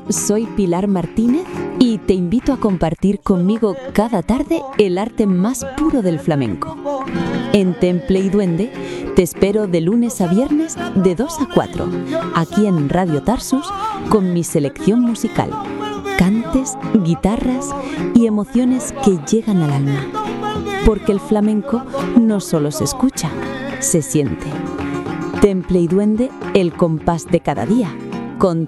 soy Pilar Martínez y te invito a compartir conmigo cada tarde el arte más puro del flamenco. En Temple y Duende te espero de lunes a viernes de 2 a 4, aquí en Radio Tarsus, con mi selección musical, cantes, guitarras y emociones que llegan al alma. Porque el flamenco no solo se escucha, se siente. Temple y Duende, el compás de cada día, con